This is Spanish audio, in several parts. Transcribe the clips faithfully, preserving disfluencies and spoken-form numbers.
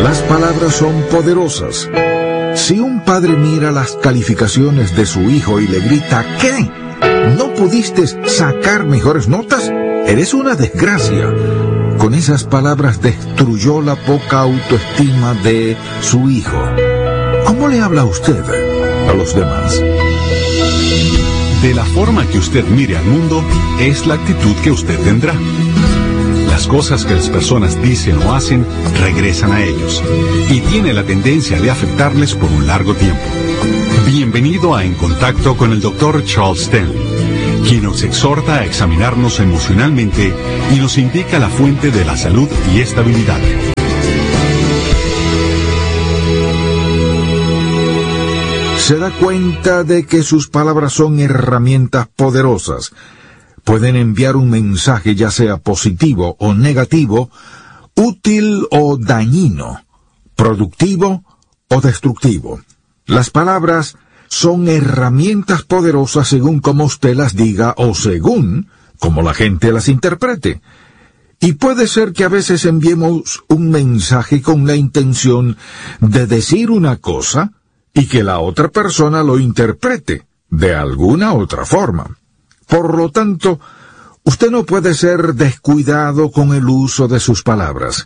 Las palabras son poderosas. Si un padre mira las calificaciones de su hijo y le grita, ¿qué? ¿No pudiste sacar mejores notas? Eres una desgracia. Con esas palabras destruyó la poca autoestima de su hijo. ¿Cómo le habla usted a los demás? De la forma que usted mire al mundo, es la actitud que usted tendrá. Las cosas que las personas dicen o hacen regresan a ellos y tiene la tendencia de afectarles por un largo tiempo. Bienvenido a En Contacto con el doctor Charles Stanley, quien nos exhorta a examinarnos emocionalmente y nos indica la fuente de la salud y estabilidad. Se da cuenta de que sus palabras son herramientas poderosas. Pueden enviar un mensaje ya sea positivo o negativo, útil o dañino, productivo o destructivo. Las palabras son herramientas poderosas según como usted las diga o según como la gente las interprete. Y puede ser que a veces enviemos un mensaje con la intención de decir una cosa y que la otra persona lo interprete de alguna otra forma. Por lo tanto, usted no puede ser descuidado con el uso de sus palabras.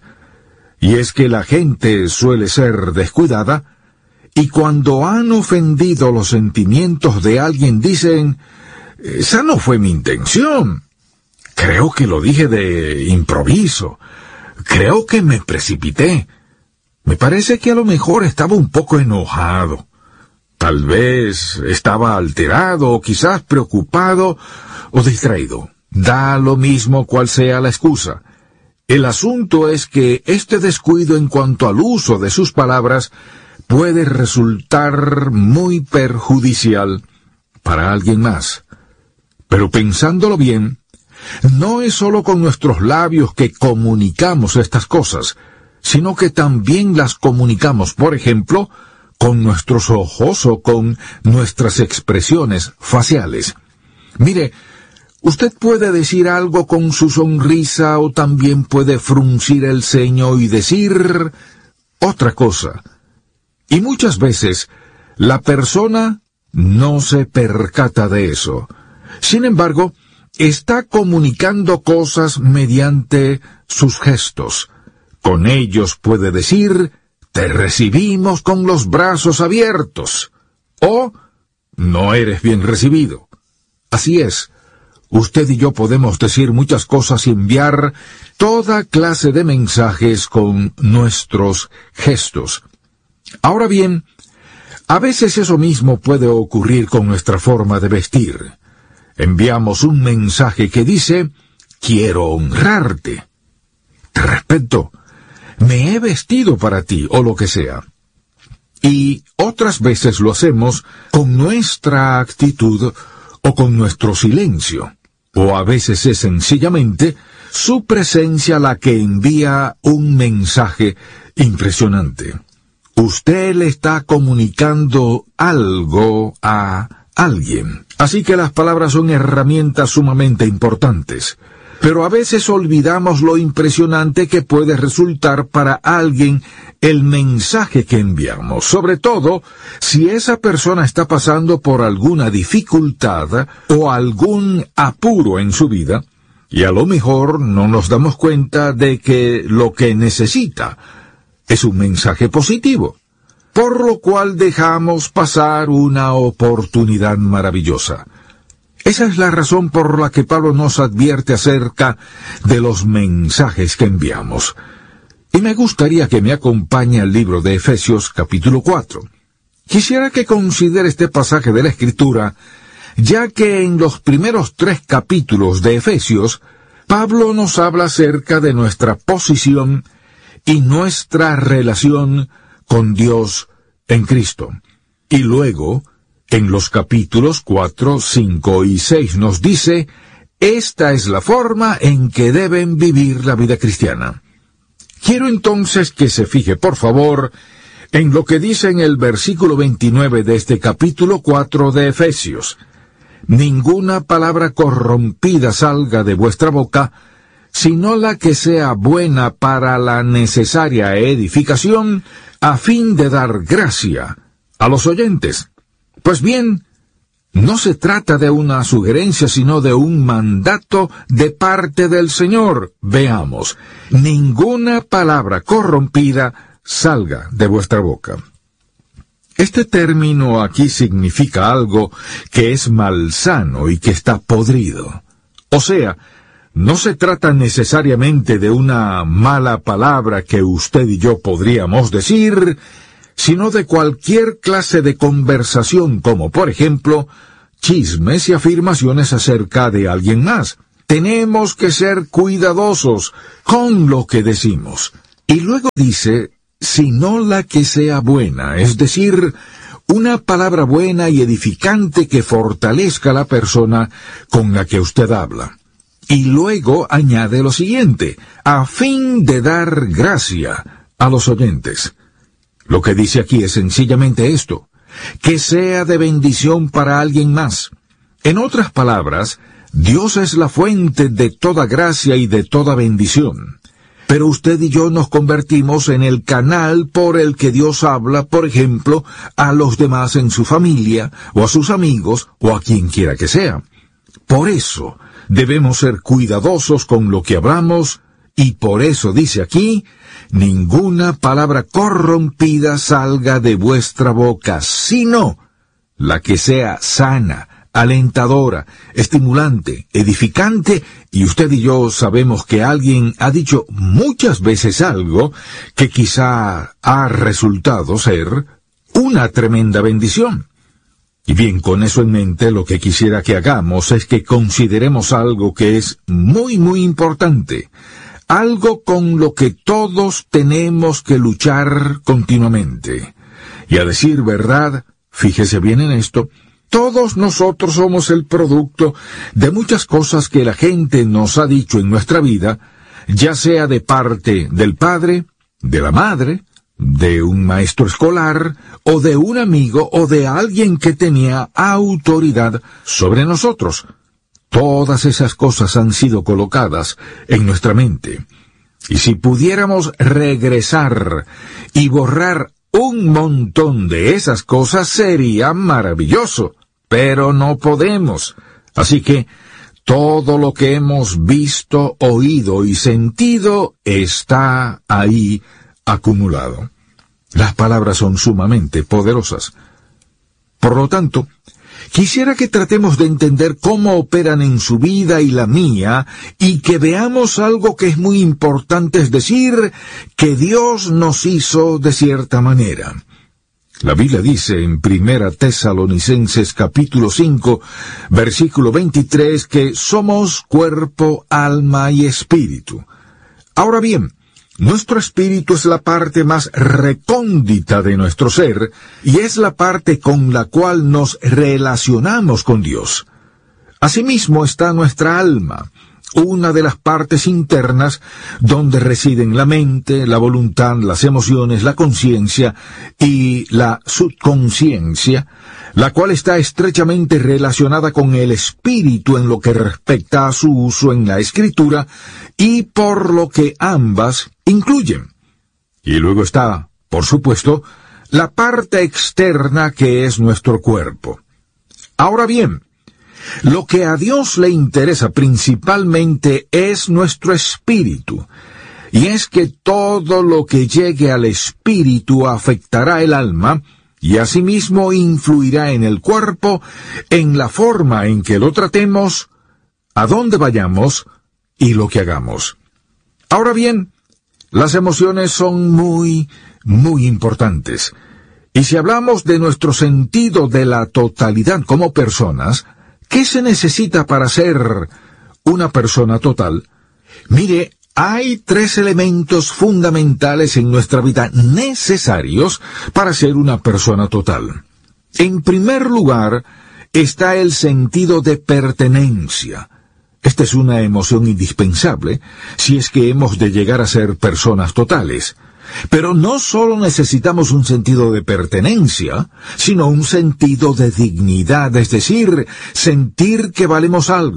Y es que la gente suele ser descuidada, y cuando han ofendido los sentimientos de alguien dicen, esa no fue mi intención. Creo que lo dije de improviso. Creo que me precipité. Me parece que a lo mejor estaba un poco enojado. Tal vez estaba alterado o quizás preocupado o distraído. Da lo mismo cual sea la excusa. El asunto es que este descuido en cuanto al uso de sus palabras puede resultar muy perjudicial para alguien más. Pero pensándolo bien, no es solo con nuestros labios que comunicamos estas cosas, sino que también las comunicamos, por ejemplo, con nuestros ojos o con nuestras expresiones faciales. Mire, usted puede decir algo con su sonrisa o también puede fruncir el ceño y decir otra cosa. Y muchas veces la persona no se percata de eso. Sin embargo, está comunicando cosas mediante sus gestos. Con ellos puede decir, te recibimos con los brazos abiertos, o no eres bien recibido. Así es, usted y yo podemos decir muchas cosas y enviar toda clase de mensajes con nuestros gestos. Ahora bien, a veces eso mismo puede ocurrir con nuestra forma de vestir. Enviamos un mensaje que dice, quiero honrarte, te respeto, me he vestido para ti, o lo que sea. Y otras veces lo hacemos con nuestra actitud o con nuestro silencio. O a veces es sencillamente su presencia la que envía un mensaje impresionante. Usted le está comunicando algo a alguien. Así que las palabras son herramientas sumamente importantes. Pero a veces olvidamos lo impresionante que puede resultar para alguien el mensaje que enviamos, sobre todo si esa persona está pasando por alguna dificultad o algún apuro en su vida, y a lo mejor no nos damos cuenta de que lo que necesita es un mensaje positivo, por lo cual dejamos pasar una oportunidad maravillosa. Esa es la razón por la que Pablo nos advierte acerca de los mensajes que enviamos. Y me gustaría que me acompañe al libro de Efesios capítulo cuatro. Quisiera que considere este pasaje de la Escritura, ya que en los primeros tres capítulos de Efesios, Pablo nos habla acerca de nuestra posición y nuestra relación con Dios en Cristo. Y luego, en los capítulos cuatro, cinco y seis nos dice, esta es la forma en que deben vivir la vida cristiana. Quiero entonces que se fije, por favor, en lo que dice en el versículo veintinueve de este capítulo cuatro de Efesios. Ninguna palabra corrompida salga de vuestra boca, sino la que sea buena para la necesaria edificación, a fin de dar gracia a los oyentes. Pues bien, no se trata de una sugerencia, sino de un mandato de parte del Señor. Veamos, ninguna palabra corrompida salga de vuestra boca. Este término aquí significa algo que es malsano y que está podrido. O sea, no se trata necesariamente de una mala palabra que usted y yo podríamos decir, sino de cualquier clase de conversación, como por ejemplo, chismes y afirmaciones acerca de alguien más. Tenemos que ser cuidadosos con lo que decimos. Y luego dice, sino la que sea buena, es decir, una palabra buena y edificante que fortalezca a la persona con la que usted habla. Y luego añade lo siguiente, a fin de dar gracia a los oyentes. Lo que dice aquí es sencillamente esto, que sea de bendición para alguien más. En otras palabras, Dios es la fuente de toda gracia y de toda bendición. Pero usted y yo nos convertimos en el canal por el que Dios habla, por ejemplo, a los demás en su familia, o a sus amigos, o a quien quiera que sea. Por eso, debemos ser cuidadosos con lo que hablamos, y por eso dice aquí, ninguna palabra corrompida salga de vuestra boca, sino la que sea sana, alentadora, estimulante, edificante, y usted y yo sabemos que alguien ha dicho muchas veces algo que quizá ha resultado ser una tremenda bendición. Y bien, con eso en mente, lo que quisiera que hagamos es que consideremos algo que es muy, muy importante, algo con lo que todos tenemos que luchar continuamente. Y a decir verdad, fíjese bien en esto, todos nosotros somos el producto de muchas cosas que la gente nos ha dicho en nuestra vida, ya sea de parte del padre, de la madre, de un maestro escolar, o de un amigo, o de alguien que tenía autoridad sobre nosotros. Todas esas cosas han sido colocadas en nuestra mente. Y si pudiéramos regresar y borrar un montón de esas cosas, sería maravilloso, pero no podemos. Así que todo lo que hemos visto, oído y sentido está ahí acumulado. Las palabras son sumamente poderosas. Por lo tanto, quisiera que tratemos de entender cómo operan en su vida y la mía, y que veamos algo que es muy importante, es decir, que Dios nos hizo de cierta manera. La Biblia dice en Primera Tesalonicenses capítulo cinco, versículo veintitrés, que somos cuerpo, alma y espíritu. Ahora bien, nuestro espíritu es la parte más recóndita de nuestro ser, y es la parte con la cual nos relacionamos con Dios. Asimismo está nuestra alma, una de las partes internas donde residen la mente, la voluntad, las emociones, la conciencia y la subconsciencia, la cual está estrechamente relacionada con el espíritu en lo que respecta a su uso en la Escritura, y por lo que ambas incluyen. Y luego está, por supuesto, la parte externa que es nuestro cuerpo. Ahora bien, lo que a Dios le interesa principalmente es nuestro espíritu, y es que todo lo que llegue al espíritu afectará el alma, y asimismo influirá en el cuerpo, en la forma en que lo tratemos, a dónde vayamos y lo que hagamos. Ahora bien, las emociones son muy, muy importantes. Y si hablamos de nuestro sentido de la totalidad como personas, ¿qué se necesita para ser una persona total? Mire, hay tres elementos fundamentales en nuestra vida necesarios para ser una persona total. En primer lugar, está el sentido de pertenencia. Esta es una emoción indispensable si es que hemos de llegar a ser personas totales. Pero no solo necesitamos un sentido de pertenencia, sino un sentido de dignidad, es decir, sentir que valemos algo,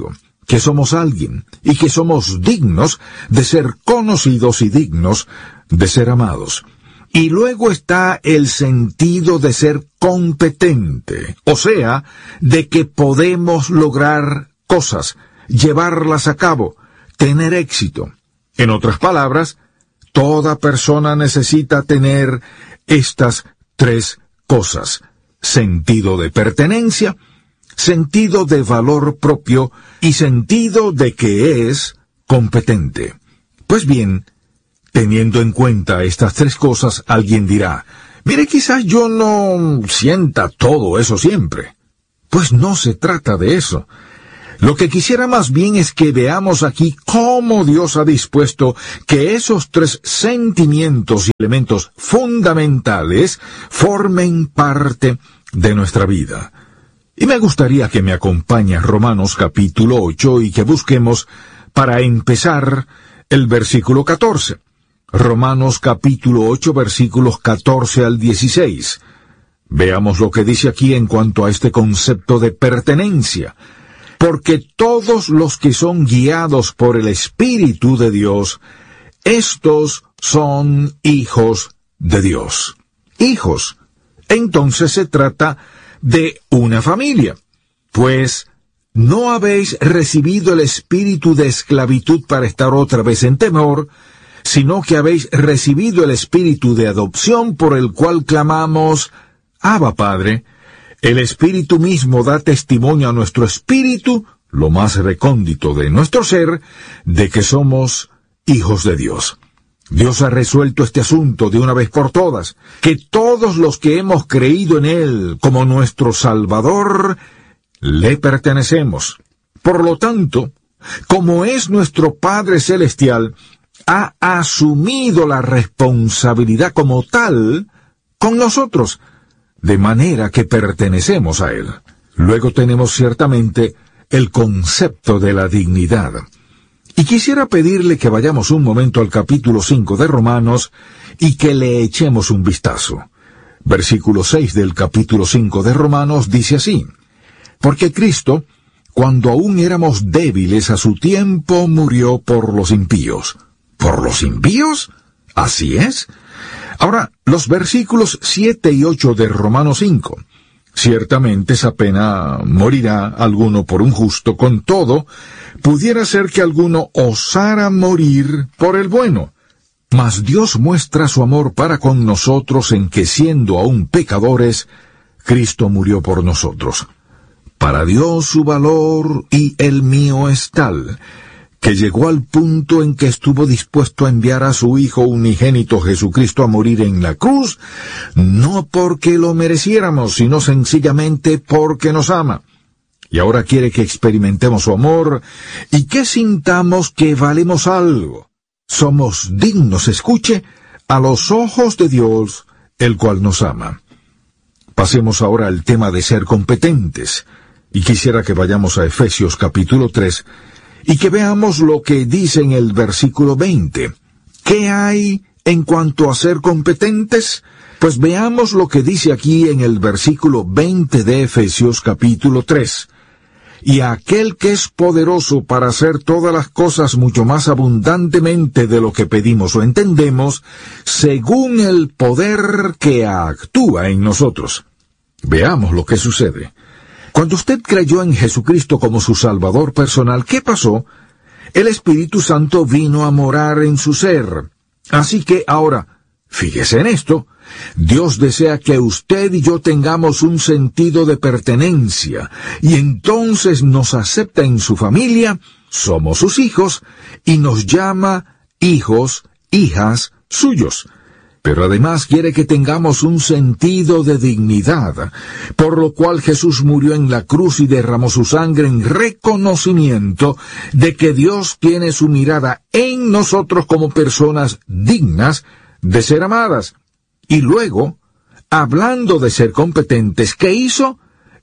que somos alguien y que somos dignos de ser conocidos y dignos de ser amados. Y luego está el sentido de ser competente, o sea, de que podemos lograr cosas, llevarlas a cabo, tener éxito. En otras palabras, toda persona necesita tener estas tres cosas: sentido de pertenencia, sentido de valor propio y sentido de que es competente. Pues bien, teniendo en cuenta estas tres cosas, alguien dirá, mire, quizás yo no sienta todo eso siempre. Pues no se trata de eso. Lo que quisiera más bien es que veamos aquí cómo Dios ha dispuesto que esos tres sentimientos y elementos fundamentales formen parte de nuestra vida. Y me gustaría que me acompañe a Romanos capítulo ocho y que busquemos, para empezar, el versículo catorce. Romanos capítulo ocho, versículos catorce al dieciséis. Veamos lo que dice aquí en cuanto a este concepto de pertenencia. Porque todos los que son guiados por el Espíritu de Dios, estos son hijos de Dios. Hijos. Entonces se trata de una familia. Pues no habéis recibido el espíritu de esclavitud para estar otra vez en temor, sino que habéis recibido el espíritu de adopción por el cual clamamos, Abba Padre. El Espíritu mismo da testimonio a nuestro espíritu, lo más recóndito de nuestro ser, de que somos hijos de Dios. Dios ha resuelto este asunto de una vez por todas, que todos los que hemos creído en Él como nuestro Salvador, le pertenecemos. Por lo tanto, como es nuestro Padre Celestial, ha asumido la responsabilidad como tal con nosotros, de manera que pertenecemos a Él. Luego tenemos ciertamente el concepto de la dignidad. Y quisiera pedirle que vayamos un momento al capítulo cinco de Romanos y que le echemos un vistazo. Versículo seis del capítulo cinco de Romanos dice así: Porque Cristo, cuando aún éramos débiles a su tiempo, murió por los impíos. ¿Por los impíos? Así es. Ahora, los versículos siete y ocho de Romanos cinco. Ciertamente esa pena morirá alguno por un justo, con todo, pudiera ser que alguno osara morir por el bueno. Mas Dios muestra su amor para con nosotros en que, siendo aún pecadores, Cristo murió por nosotros. Para Dios su valor y el mío es tal, que llegó al punto en que estuvo dispuesto a enviar a su Hijo unigénito Jesucristo a morir en la cruz, no porque lo mereciéramos, sino sencillamente porque nos ama. Y ahora quiere que experimentemos su amor y que sintamos que valemos algo. Somos dignos, escuche, a los ojos de Dios, el cual nos ama. Pasemos ahora al tema de ser competentes, y quisiera que vayamos a Efesios capítulo tres, y que veamos lo que dice en el versículo veinte. ¿Qué hay en cuanto a ser competentes? Pues veamos lo que dice aquí en el versículo veinte de Efesios capítulo tres. Y a aquel que es poderoso para hacer todas las cosas mucho más abundantemente de lo que pedimos o entendemos, según el poder que actúa en nosotros. Veamos lo que sucede. Cuando usted creyó en Jesucristo como su Salvador personal, ¿qué pasó? El Espíritu Santo vino a morar en su ser. Así que ahora, fíjese en esto, Dios desea que usted y yo tengamos un sentido de pertenencia, y entonces nos acepta en su familia, somos sus hijos, y nos llama hijos, hijas suyos. Pero además quiere que tengamos un sentido de dignidad, por lo cual Jesús murió en la cruz y derramó su sangre en reconocimiento de que Dios tiene su mirada en nosotros como personas dignas de ser amadas. Y luego, hablando de ser competentes, ¿qué hizo?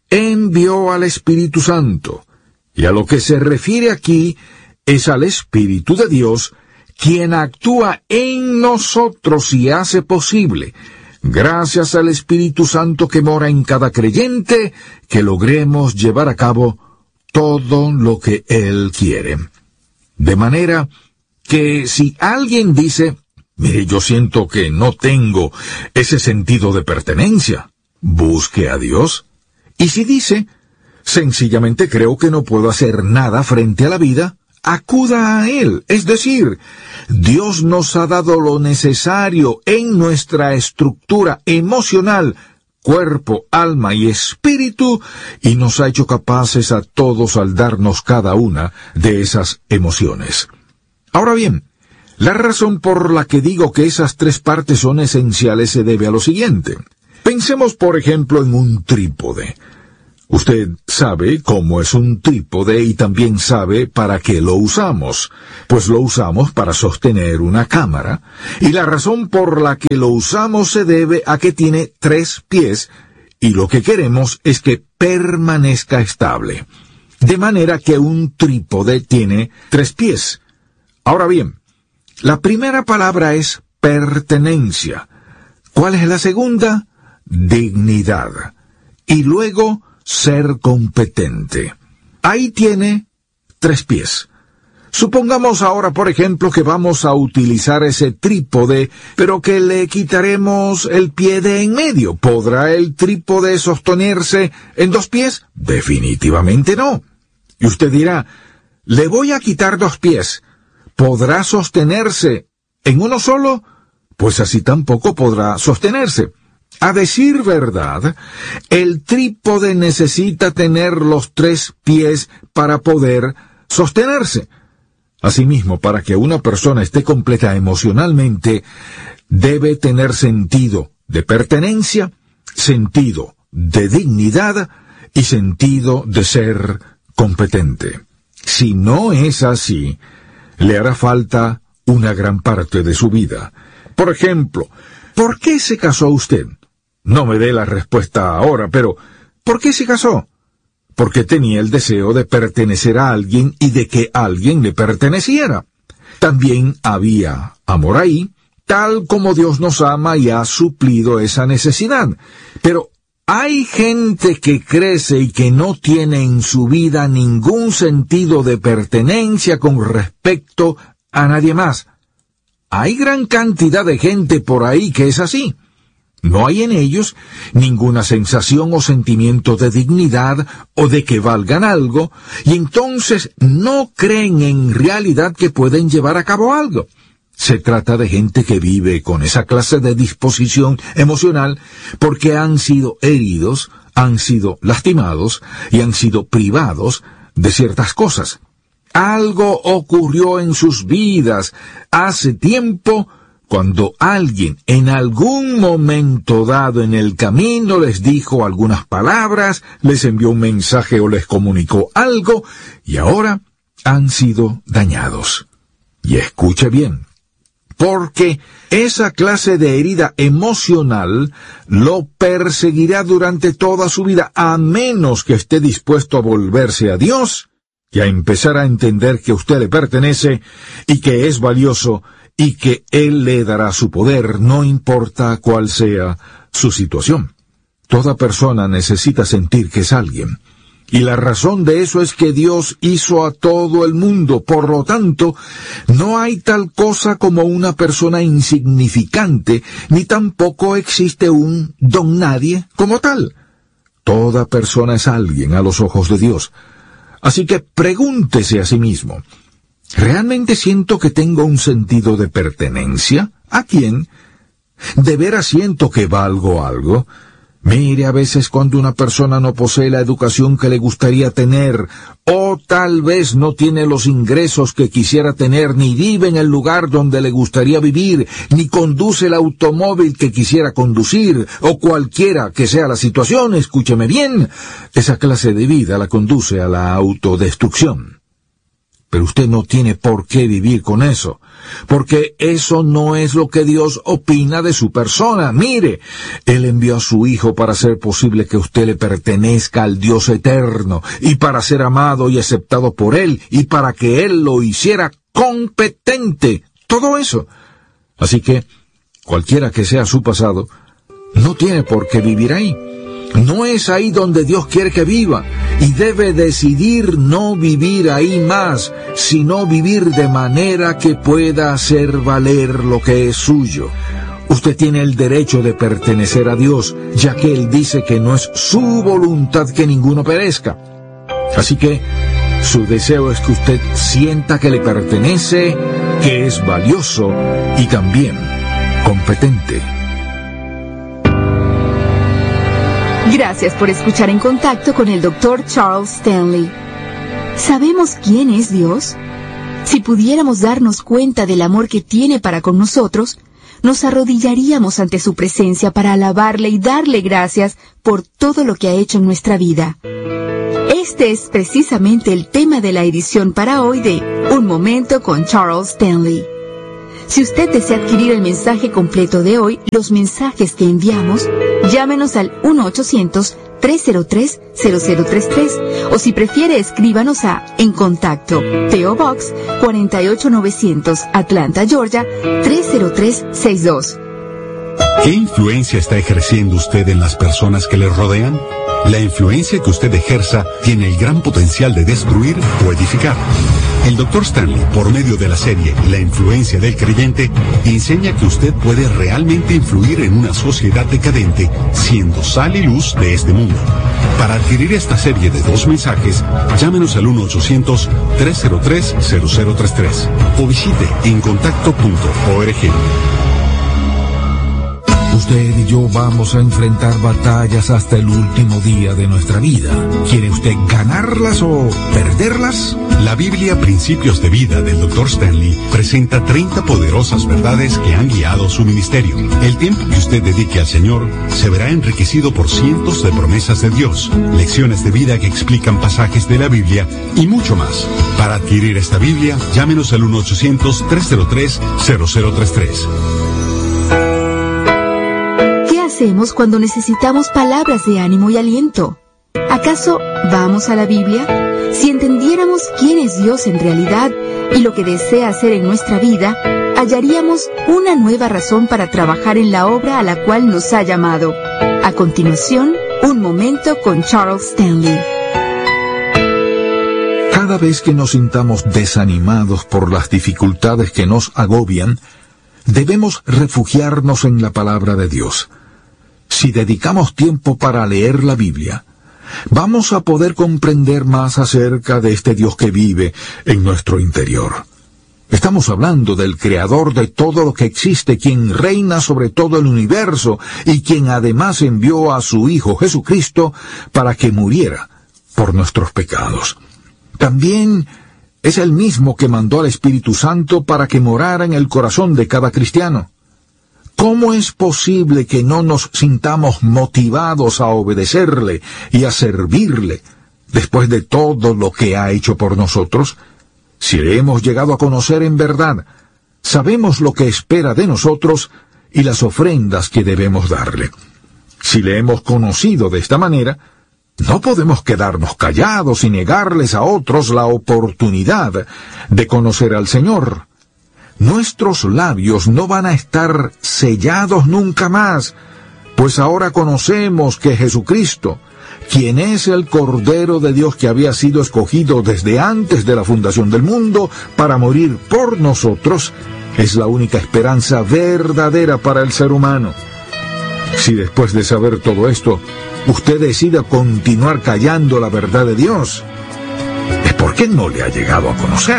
Envió al Espíritu Santo. Y a lo que se refiere aquí es al Espíritu de Dios, quien actúa en nosotros y hace posible, gracias al Espíritu Santo que mora en cada creyente, que logremos llevar a cabo todo lo que Él quiere. De manera que si alguien dice, mire, yo siento que no tengo ese sentido de pertenencia, busque a Dios. Y si dice, sencillamente creo que no puedo hacer nada frente a la vida, acuda a Él. Es decir, Dios nos ha dado lo necesario en nuestra estructura emocional, cuerpo, alma y espíritu, y nos ha hecho capaces a todos al darnos cada una de esas emociones. Ahora bien, la razón por la que digo que esas tres partes son esenciales se debe a lo siguiente. Pensemos, por ejemplo, en un trípode. Usted sabe cómo es un trípode y también sabe para qué lo usamos. Pues lo usamos para sostener una cámara, y la razón por la que lo usamos se debe a que tiene tres pies, y lo que queremos es que permanezca estable. De manera que un trípode tiene tres pies. Ahora bien, la primera palabra es pertenencia. ¿Cuál es la segunda? Dignidad. Y luego, ser competente. Ahí tiene tres pies. Supongamos ahora, por ejemplo, que vamos a utilizar ese trípode, pero que le quitaremos el pie de en medio. ¿Podrá el trípode sostenerse en dos pies? Definitivamente no. Y usted dirá, le voy a quitar dos pies. ¿Podrá sostenerse en uno solo? Pues así tampoco podrá sostenerse. A decir verdad, el trípode necesita tener los tres pies para poder sostenerse. Asimismo, para que una persona esté completa emocionalmente, debe tener sentido de pertenencia, sentido de dignidad y sentido de ser competente. Si no es así, le hará falta una gran parte de su vida. Por ejemplo, ¿por qué se casó usted? No me dé la respuesta ahora, pero ¿por qué se casó? Porque tenía el deseo de pertenecer a alguien y de que alguien le perteneciera. También había amor ahí, tal como Dios nos ama y ha suplido esa necesidad. Pero hay gente que crece y que no tiene en su vida ningún sentido de pertenencia con respecto a nadie más. Hay gran cantidad de gente por ahí que es así. No hay en ellos ninguna sensación o sentimiento de dignidad o de que valgan algo, y entonces no creen en realidad que pueden llevar a cabo algo. Se trata de gente que vive con esa clase de disposición emocional porque han sido heridos, han sido lastimados y han sido privados de ciertas cosas. Algo ocurrió en sus vidas hace tiempo cuando alguien en algún momento dado en el camino les dijo algunas palabras, les envió un mensaje o les comunicó algo, y ahora han sido dañados. Y escuche bien, porque esa clase de herida emocional lo perseguirá durante toda su vida, a menos que esté dispuesto a volverse a Dios y a empezar a entender que usted le pertenece y que es valioso y que Él le dará su poder, no importa cuál sea su situación. Toda persona necesita sentir que es alguien. Y la razón de eso es que Dios hizo a todo el mundo. Por lo tanto, no hay tal cosa como una persona insignificante, ni tampoco existe un don nadie como tal. Toda persona es alguien a los ojos de Dios. Así que pregúntese a sí mismo, ¿realmente siento que tengo un sentido de pertenencia? ¿A quién? ¿De veras siento que valgo algo? Mire, a veces cuando una persona no posee la educación que le gustaría tener, o tal vez no tiene los ingresos que quisiera tener, ni vive en el lugar donde le gustaría vivir, ni conduce el automóvil que quisiera conducir, o cualquiera que sea la situación, escúcheme bien, esa clase de vida la conduce a la autodestrucción. Pero usted no tiene por qué vivir con eso, porque eso no es lo que Dios opina de su persona. Mire, Él envió a su Hijo para hacer posible que usted le pertenezca al Dios eterno, y para ser amado y aceptado por Él, y para que Él lo hiciera competente. Todo eso. Así que, cualquiera que sea su pasado, no tiene por qué vivir ahí. No es ahí donde Dios quiere que viva. y debe decidir no vivir ahí más, sino vivir de manera que pueda hacer valer lo que es suyo. Usted tiene el derecho de pertenecer a Dios, ya que Él dice que no es su voluntad que ninguno perezca. Así que su deseo es que usted sienta que le pertenece, que es valioso y también competente. Gracias por escuchar En Contacto con el doctor Charles Stanley. ¿Sabemos quién es Dios? Si pudiéramos darnos cuenta del amor que tiene para con nosotros, nos arrodillaríamos ante su presencia para alabarle y darle gracias por todo lo que ha hecho en nuestra vida. Este es precisamente el tema de la edición para hoy de Un Momento con Charles Stanley. Si usted desea adquirir el mensaje completo de hoy, los mensajes que enviamos, llámenos al uno ochocientos, tres cero tres, cero cero tres tres o si prefiere escríbanos a En Contacto, P O Box cuarenta y ocho novecientos, Atlanta, Georgia tres cero tres seis dos. ¿Qué influencia está ejerciendo usted en las personas que le rodean? La influencia que usted ejerza tiene el gran potencial de destruir o edificar. El doctor Stanley, por medio de la serie La influencia del creyente, enseña que usted puede realmente influir en una sociedad decadente, siendo sal y luz de este mundo. Para adquirir esta serie de dos mensajes, llámenos al uno ochocientos, tres cero tres, cero cero tres tres o visite en contacto punto org. Usted y yo vamos a enfrentar batallas hasta el último día de nuestra vida. ¿Quiere usted ganarlas o perderlas? La Biblia Principios de Vida del doctor Stanley presenta treinta poderosas verdades que han guiado su ministerio. El tiempo que usted dedique al Señor se verá enriquecido por cientos de promesas de Dios, lecciones de vida que explican pasajes de la Biblia y mucho más. Para adquirir esta Biblia, llámenos al uno ochocientos, tres cero tres, cero cero tres tres. ¿Qué hacemos cuando necesitamos palabras de ánimo y aliento? ¿Acaso vamos a la Biblia? Si entendiéramos quién es Dios en realidad y lo que desea hacer en nuestra vida, hallaríamos una nueva razón para trabajar en la obra a la cual nos ha llamado. A continuación, Un Momento con Charles Stanley. Cada vez que nos sintamos desanimados por las dificultades que nos agobian, debemos refugiarnos en la palabra de Dios. Si dedicamos tiempo para leer la Biblia, vamos a poder comprender más acerca de este Dios que vive en nuestro interior. Estamos hablando del Creador de todo lo que existe, quien reina sobre todo el universo y quien además envió a su Hijo Jesucristo para que muriera por nuestros pecados. También es el mismo que mandó al Espíritu Santo para que morara en el corazón de cada cristiano. ¿Cómo es posible que no nos sintamos motivados a obedecerle y a servirle después de todo lo que ha hecho por nosotros? Si le hemos llegado a conocer en verdad, sabemos lo que espera de nosotros y las ofrendas que debemos darle. Si le hemos conocido de esta manera, no podemos quedarnos callados y negarles a otros la oportunidad de conocer al Señor. Nuestros labios no van a estar sellados nunca más, pues ahora conocemos que Jesucristo, quien es el Cordero de Dios que había sido escogido desde antes de la fundación del mundo para morir por nosotros, es la única esperanza verdadera para el ser humano. Si después de saber todo esto, usted decide continuar callando la verdad de Dios, es porque no le ha llegado a conocer.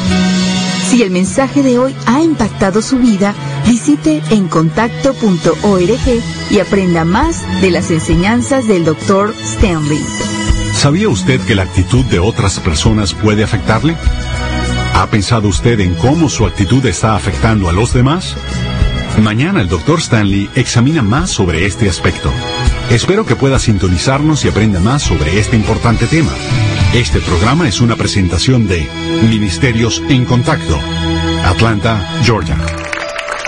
Si el mensaje de hoy ha impactado su vida, visite en contacto punto org y aprenda más de las enseñanzas del doctor Stanley. ¿Sabía usted que la actitud de otras personas puede afectarle? ¿Ha pensado usted en cómo su actitud está afectando a los demás? Mañana el doctor Stanley examina más sobre este aspecto. Espero que pueda sintonizarnos y aprenda más sobre este importante tema. Este programa es una presentación de Ministerios en Contacto, Atlanta, Georgia.